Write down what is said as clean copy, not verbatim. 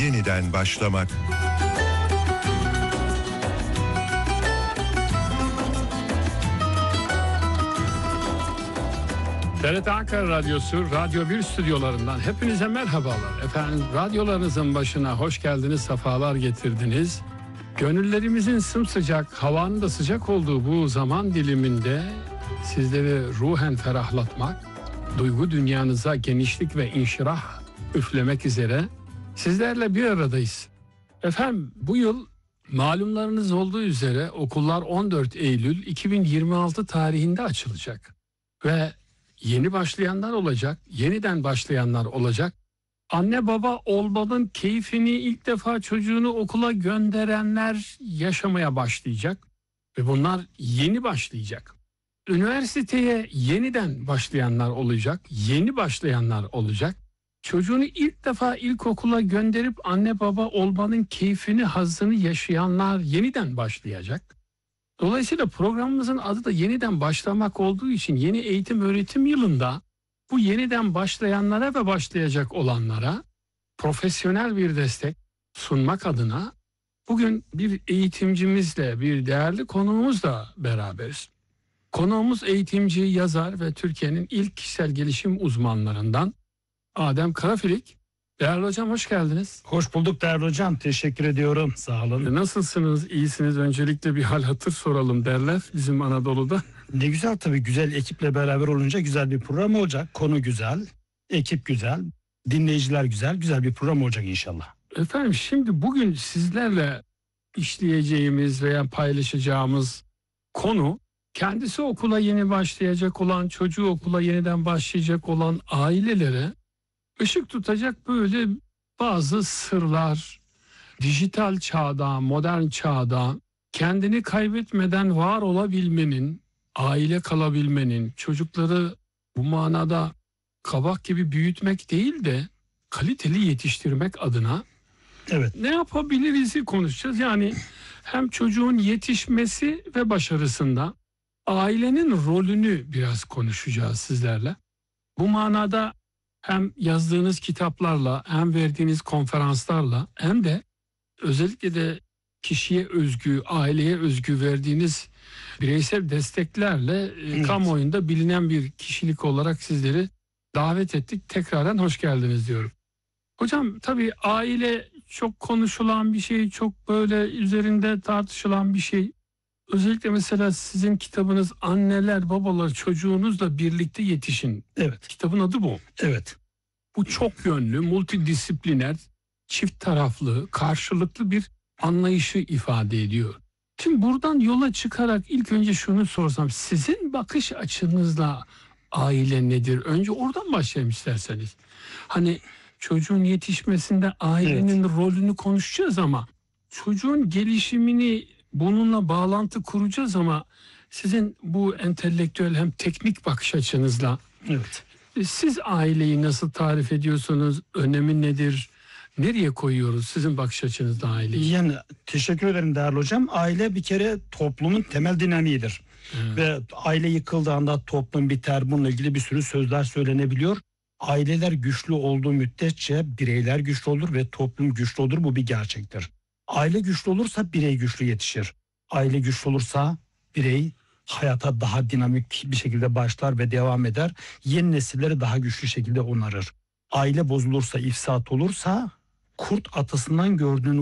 yeniden başlamak. TRT Ankara Radyosu, Radyo 1 stüdyolarından hepinize merhabalar. Efendim, radyolarınızın başına hoş geldiniz, sefalar getirdiniz. Gönüllerimizin sımsıcak, havanın da sıcak olduğu bu zaman diliminde sizleri ruhen ferahlatmak, duygu dünyanıza genişlik ve inşirah üflemek üzere sizlerle bir aradayız. Efendim, bu yıl malumlarınız olduğu üzere okullar 14 Eylül 2026 tarihinde açılacak. Ve yeni başlayanlar olacak, yeniden başlayanlar olacak. Anne baba olmanın keyfini ilk defa çocuğunu okula gönderenler yaşamaya başlayacak. Ve bunlar yeni başlayacak. Üniversiteye yeniden başlayanlar olacak, yeni başlayanlar olacak. Çocuğunu ilk defa ilkokula gönderip anne baba olmanın keyfini, hazzını yaşayanlar yeniden başlayacak. Dolayısıyla programımızın adı da yeniden başlamak olduğu için yeni eğitim öğretim yılında bu yeniden başlayanlara ve başlayacak olanlara profesyonel bir destek sunmak adına bugün bir eğitimcimizle, bir değerli konuğumuzla beraberiz. Konuğumuz eğitimci, yazar ve Türkiye'nin ilk kişisel gelişim uzmanlarından Adem Karafilik. Değerli hocam, hoş geldiniz. Hoş bulduk değerli hocam. Teşekkür ediyorum. Sağ olun. Nasılsınız? İyisiniz? Öncelikle bir hal hatır soralım derler bizim Anadolu'da. Ne güzel tabii, güzel ekiple beraber olunca güzel bir program olacak. Konu güzel, ekip güzel, dinleyiciler güzel, güzel bir program olacak inşallah. Efendim, şimdi bugün sizlerle işleyeceğimiz veya paylaşacağımız konu kendisi okula yeni başlayacak olan, çocuğu okula yeniden başlayacak olan ailelere ışık tutacak böyle bazı sırlar, dijital çağda, modern çağda kendini kaybetmeden var olabilmenin, aile kalabilmenin, çocukları bu manada kabak gibi büyütmek değil de kaliteli yetiştirmek adına Evet. ne yapabiliriz'i konuşacağız. Yani hem çocuğun yetişmesi ve başarısında ailenin rolünü biraz konuşacağız sizlerle. Bu manada hem yazdığınız kitaplarla, hem verdiğiniz konferanslarla, hem de özellikle de kişiye özgü, aileye özgü verdiğiniz bireysel desteklerle Evet. kamuoyunda bilinen bir kişilik olarak sizleri davet ettik. Tekrardan hoş geldiniz diyorum. Hocam, tabii aile çok konuşulan bir şey, çok böyle üzerinde tartışılan bir şey. Özellikle mesela sizin kitabınız Anneler, Babalar Çocuğunuzla Birlikte Yetişin. Evet. Kitabın adı bu. Evet. Bu çok yönlü, multidisipliner, çift taraflı, karşılıklı bir anlayışı ifade ediyor. Şimdi buradan yola çıkarak ilk önce şunu sorsam, sizin bakış açınızla aile nedir? Önce oradan başlayalım isterseniz. Hani çocuğun yetişmesinde ailenin rolünü konuşacağız ama çocuğun gelişimini bununla bağlantı kuracağız ama sizin bu entelektüel hem teknik bakış açınızla Evet. siz aileyi nasıl tarif ediyorsunuz? Önemi nedir? Nereye koyuyoruz sizin bakış açınızda aileyi? Yani teşekkür ederim değerli hocam. Aile bir kere toplumun temel dinamiğidir. Evet. Ve aile yıkıldığında toplum biter. Bununla ilgili bir sürü sözler söylenebiliyor. Aileler güçlü olduğu müddetçe bireyler güçlü olur ve toplum güçlü olur. Bu bir gerçektir. Aile güçlü olursa birey güçlü yetişir. Aile güçlü olursa birey hayata daha dinamik bir şekilde başlar ve devam eder. Yeni nesilleri daha güçlü şekilde onarır. Aile bozulursa, ifsat olursa kurt atasından gördüğünü